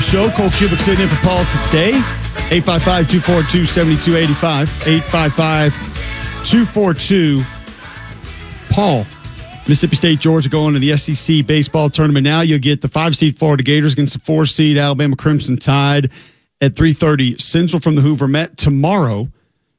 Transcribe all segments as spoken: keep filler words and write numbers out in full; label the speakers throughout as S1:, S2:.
S1: show. Cole Cubic sitting in for Paul today. eight five five, two four two, seven two eight five. eight five five, two four two, Paul. Mississippi State, Georgia going to the S E C baseball tournament now. You'll get the five-seed Florida Gators against the four-seed Alabama Crimson Tide at three thirty Central from the Hoover Met. Tomorrow,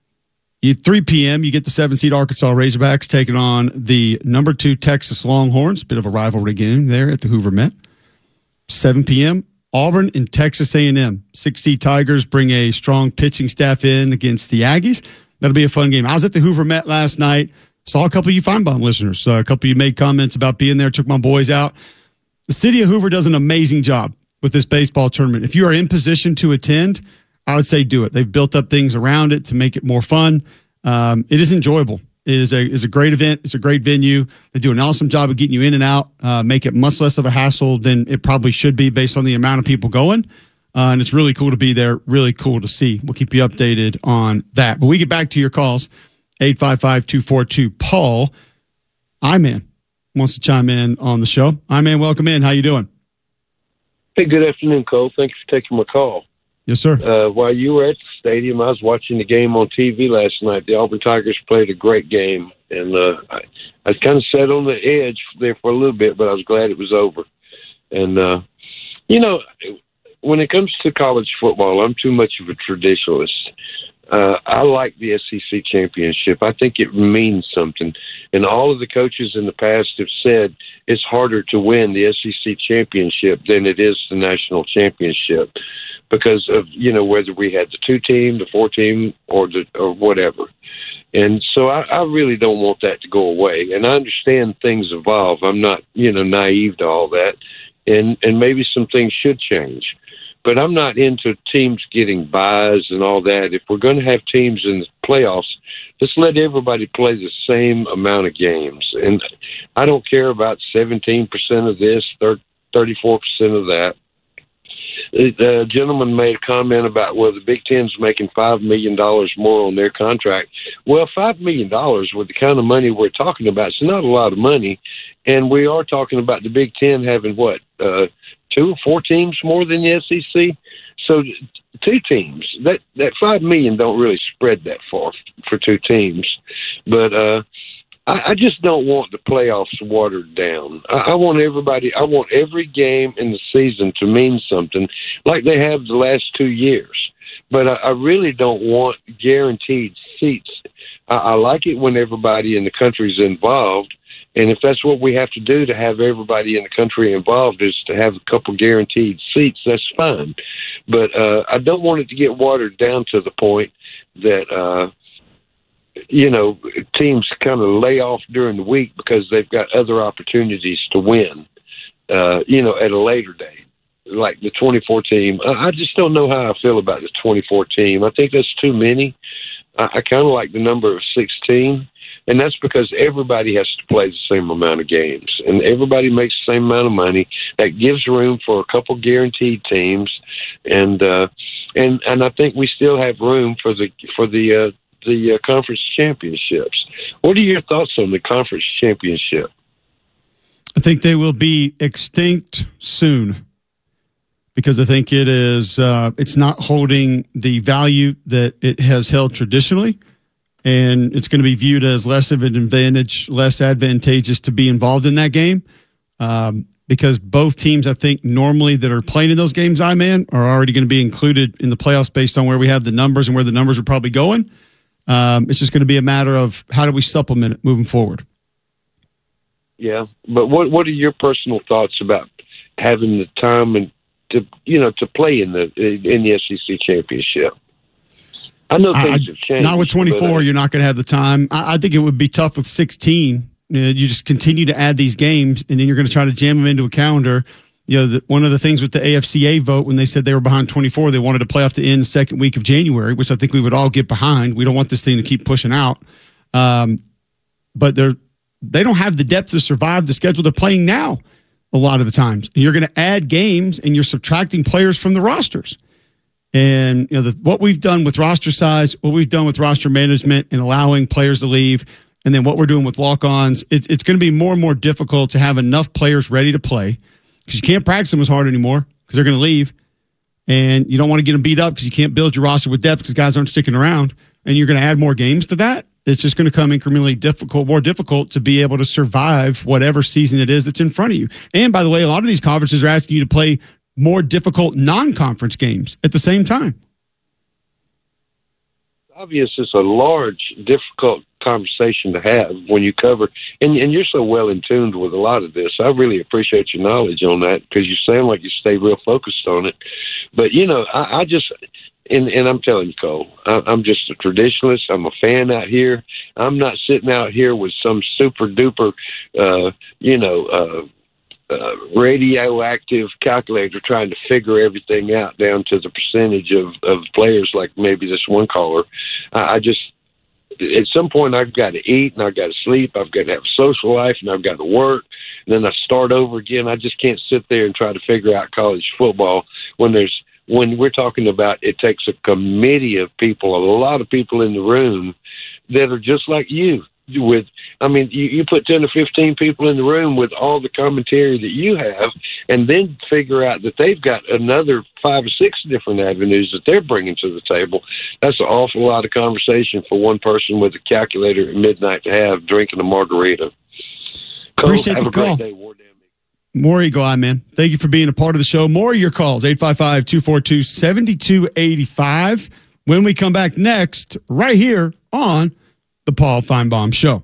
S1: at three p.m., you get the seven-seed Arkansas Razorbacks taking on the number two Texas Longhorns. Bit of a rivalry game there at the Hoover Met. seven p.m., Auburn and Texas A and M. Six-seed Tigers bring a strong pitching staff in against the Aggies. That'll be a fun game. I was at the Hoover Met last night. Saw a couple of you Feinbaum listeners. Uh, a couple of you made comments about being there, took my boys out. The city of Hoover does an amazing job with this baseball tournament. If you are in position to attend, I would say do it. They've built up things around it to make it more fun. Um, it is enjoyable. It is a is a great event. It's a great venue. They do an awesome job of getting you in and out, uh, make it much less of a hassle than it probably should be based on the amount of people going. Uh, and it's really cool to be there, really cool to see. We'll keep you updated on that. But we get back to your calls. eight five five, two four two, Paul. I-Man wants to chime in on the show. I-Man, welcome in. How you doing?
S2: Hey, good afternoon, Cole. Thank you for taking my call.
S1: Yes, sir.
S2: Uh, while you were at the stadium, I was watching the game on T V last night. The Auburn Tigers played a great game, and uh, I, I kind of sat on the edge there for a little bit, but I was glad it was over. And, uh, you know, when it comes to college football, I'm too much of a traditionalist. Uh, I like the S E C championship. I think it means something. And all of the coaches in the past have said it's harder to win the S E C championship than it is the national championship because of, you know, whether we had the two team, the four team, or the or whatever. And so I, I really don't want that to go away. And I understand things evolve. I'm not, you know, naive to all that. And, and maybe some things should change. But I'm not into teams getting buys and all that. If we're going to have teams in the playoffs, just let everybody play the same amount of games. And I don't care about seventeen percent of this, thirty-four percent of that. The gentleman made a comment about, well, the Big Ten's making five million dollars more on their contract. Well, five million dollars with the kind of money we're talking about, it's not a lot of money. And we are talking about the Big Ten having, what, uh, two or four teams more than the S E C? So two teams. That that five million dollars don't really spread that far for two teams. But uh, I, I just don't want the playoffs watered down. I, I want everybody, I want every game in the season to mean something like they have the last two years. But I, I really don't want guaranteed seats. I, I like it when everybody in the country is involved. And if that's what we have to do to have everybody in the country involved is to have a couple guaranteed seats, that's fine. But uh, I don't want it to get watered down to the point that, uh, you know, teams kind of lay off during the week because they've got other opportunities to win, uh, you know, at a later date, like the twenty-four team. I just don't know how I feel about the twenty-four team. I think that's too many. I, I kind of like the number of sixteen. And that's because everybody has to play the same amount of games, and everybody makes the same amount of money. That gives room for a couple guaranteed teams, and uh, and and I think we still have room for the for the uh, the uh, conference championships. What are your thoughts on the conference championship?
S1: I think they will be extinct soon because I think it is uh, it's not holding the value that it has held traditionally. And it's going to be viewed as less of an advantage, less advantageous to be involved in that game um, because both teams, I think, normally that are playing in those games, I-Man, are already going to be included in the playoffs based on where we have the numbers and where the numbers are probably going. Um, it's just going to be a matter of how do we supplement it moving forward.
S2: Yeah, but what what are your personal thoughts about having the time and to you know to play in the in the S E C championship? I know things I, have changed.
S1: Not with twenty-four, you're not going to have the time. I, I think it would be tough with sixteen. You know, you just continue to add these games, and then you're going to try to jam them into a calendar. You know, the, one of the things with the A F C A vote, when they said they were behind twenty-four, they wanted to play off the end second week of January, which I think we would all get behind. We don't want this thing to keep pushing out. Um, but they're, they don't have the depth to survive the schedule they're playing now a lot of the times. And you're going to add games, and you're subtracting players from the rosters. And you know the, what we've done with roster size, what we've done with roster management and allowing players to leave, and then what we're doing with walk-ons, it, it's going to be more and more difficult to have enough players ready to play because you can't practice them as hard anymore because they're going to leave. and you don't want to get them beat up because you can't build your roster with depth because guys aren't sticking around, and you're going to add more games to that, it's just going to come incrementally difficult, more difficult to be able to survive whatever season it is that's in front of you. And by the way, a lot of these conferences are asking you to play more difficult non-conference games at the same time.
S2: Obvious, it's a large, difficult conversation to have when you cover, and, and you're so well in tuned with a lot of this. I really appreciate your knowledge on that because you sound like you stay real focused on it. But, you know, I, I just... And, and I'm telling you, Cole, I, I'm just a traditionalist. I'm a fan out here. I'm not sitting out here with some super duper, uh, you know, uh, uh, radioactive calculator trying to figure everything out down to the percentage of, of players like maybe this one caller. I, I just, at some point, I've got to eat and I've got to sleep. I've got to have a social life and I've got to work. And then I start over again. I just can't sit there and try to figure out college football when there's, when we're talking about it takes a committee of people, a lot of people in the room that are just like you. With, I mean, you, you put ten or fifteen people in the room with all the commentary that you have, and then figure out that they've got another five or six different avenues that they're bringing to the table. That's an awful lot of conversation for one person with a calculator at midnight to have drinking a margarita. Cole,
S1: Appreciate
S2: have
S1: the
S2: a great
S1: call.
S2: day, War Damn.
S1: More Eagle Eye, man. Thank you for being a part of the show. More of your calls, eight five five, two four two, seven two eight five. When we come back next, right here on the Paul Feinbaum Show.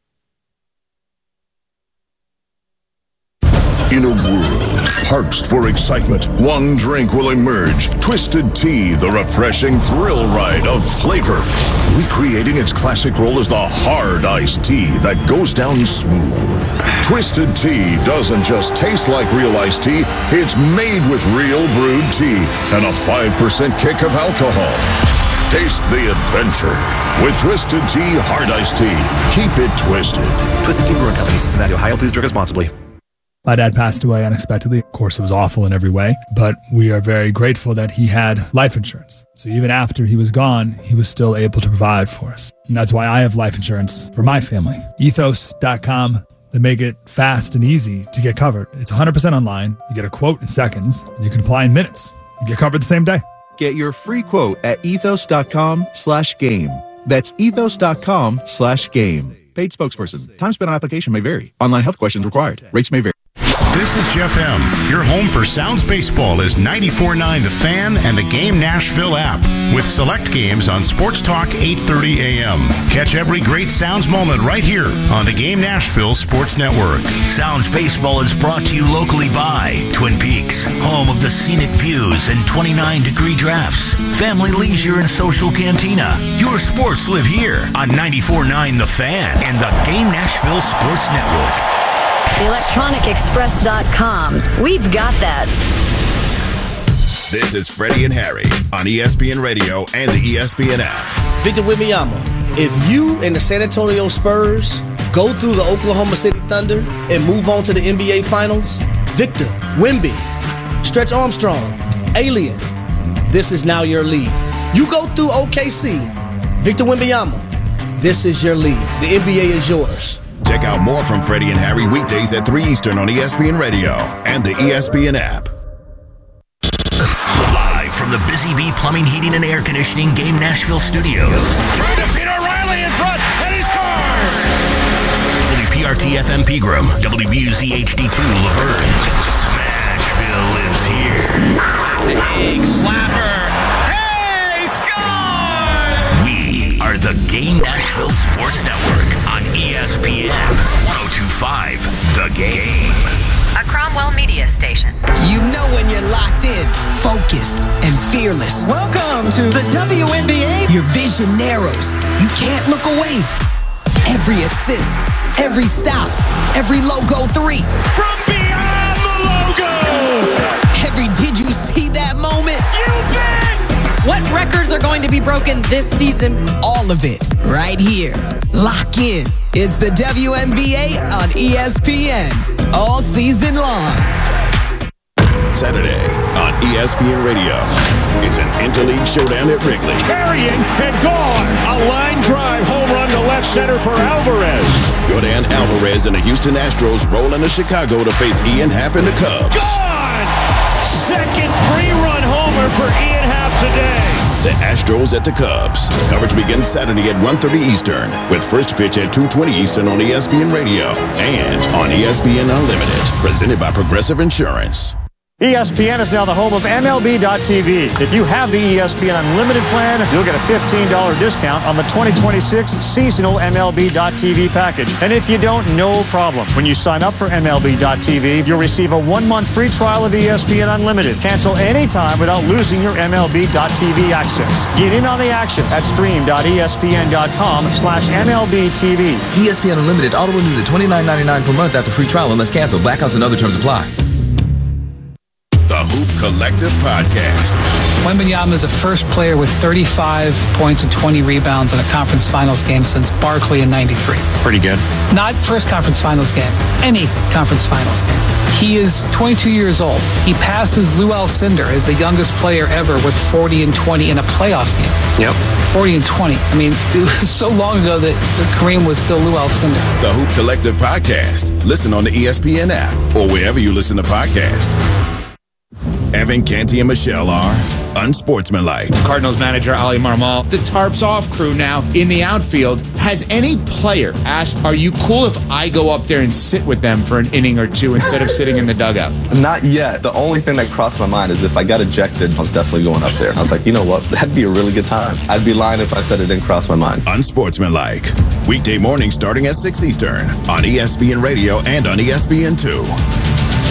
S3: In a world parched for excitement, one drink will emerge. Twisted Tea, the refreshing thrill ride of flavor. Recreating its classic role as the hard iced tea that goes down smooth. Twisted Tea doesn't just taste like real iced tea, it's made with real brewed tea and a five percent kick of alcohol. Taste the adventure with Twisted Tea Hard Iced Tea. Keep it twisted.
S4: Twisted Tea Brewing Company, Cincinnati, Ohio. Please drink responsibly.
S5: My dad passed away unexpectedly. Of course, it was awful in every way, but we are very grateful that he had life insurance. So even after he was gone, he was still able to provide for us. And that's why I have life insurance for my family. ethos dot com. They make it fast and easy to get covered. It's one hundred percent online. You get a quote in seconds, and you can apply in minutes. You get covered the same day.
S6: Get your free quote at ethos dot com slash game. That's ethos dot com slash game. Paid spokesperson. Time spent on application may vary. Online health questions required. Rates may vary.
S7: This is Jeff M. Your home for Sounds Baseball is ninety-four point nine The Fan and the Game Nashville app with select games on Sports Talk eight thirty a.m. Catch every great Sounds moment right here on the Game Nashville Sports Network.
S8: Sounds Baseball is brought to you locally by Twin Peaks, home of the scenic views and twenty-nine degree drafts. Family leisure and social cantina. Your sports live here on ninety-four point nine The Fan and the Game Nashville Sports Network.
S9: electronic express dot com. We've got that.
S10: This is Freddie and Harry on E S P N Radio and the E S P N app.
S11: Victor Wembanyama, if you and the San Antonio Spurs go through the Oklahoma City Thunder and move on to the N B A Finals, Victor, Wemby, Stretch Armstrong, Alien, this is now your league. You go through O K C, Victor Wembanyama, this is your league. The N B A is yours.
S10: Check out more from Freddie and Harry weekdays at three Eastern on E S P N Radio and the E S P N app.
S8: Live from the Busy Bee Plumbing, Heating, and Air Conditioning Game Nashville Studios.
S12: Trying to beat O'Reilly in front, and he scores!
S8: W P R T F M Pegram, W B U Z H D two Laverne. Smashville lives here.
S12: Big slapper. Hey, score!
S8: We are the Game Nashville Sports Network on E S P N one oh two point five The Game.
S13: A Cromwell Media Station.
S14: You know when you're locked in, focused, and fearless.
S15: Welcome to the W N B A.
S14: Your vision narrows. You can't look away. Every assist, every stop, every logo three.
S12: From beyond the logo!
S14: Every did you see that moment?
S12: You bet!
S16: What records are going to be broken this season?
S14: All of it, right here. Lock in. It's the W N B A on E S P N. All season long.
S10: Saturday on E S P N Radio. It's an interleague showdown at Wrigley.
S17: Carrying and gone. A line drive home run to left center for Alvarez.
S10: Jordan Alvarez and the Houston Astros roll into Chicago to face Ian Happ and the Cubs.
S17: Gone! Second three-run homer
S3: Astros at the Cubs. Coverage begins Saturday at one thirty Eastern with first pitch at two twenty Eastern on E S P N Radio and on E S P N Unlimited, presented by Progressive Insurance.
S18: E S P N is now the home of M L B dot T V. If you have the E S P N Unlimited plan, you'll get a fifteen dollars discount on the twenty twenty-six seasonal M L B dot T V package. And if you don't, no problem. When you sign up for M L B dot T V, you'll receive a one-month free trial of E S P N Unlimited. Cancel anytime without losing your M L B dot T V access. Get in on the action at stream dot E S P N dot com slash M L B T V.
S19: E S P N Unlimited auto renews at twenty-nine ninety-nine per month after free trial unless canceled. Blackouts and other terms apply.
S3: The Hoop Collective Podcast.
S20: Wembanyama is the first player with thirty-five points and twenty rebounds in a conference finals game since Barkley in ninety-three.
S21: Pretty good.
S20: Not first conference finals game, any conference finals game. He is twenty-two years old. He passes Lou Alcindor as the youngest player ever with forty and twenty in a playoff game.
S21: Yep.
S20: forty and twenty. I mean, it was so long ago that Kareem was still Lou Alcindor.
S3: The Hoop Collective Podcast. Listen on the E S P N app or wherever you listen to podcasts. Evan Canty and Michelle are unsportsmanlike.
S22: Cardinals manager Ali Marmol, the tarps off crew now in the outfield. Has any player asked, are you cool if I go up there and sit with them for an inning or two instead of sitting in the dugout?
S23: Not yet. The only thing that crossed my mind is if I got ejected, I was definitely going up there. I was like, you know what? That'd be a really good time. I'd be lying if I said it didn't cross my mind.
S3: Unsportsmanlike. Weekday morning starting at six Eastern on E S P N Radio and on E S P N two.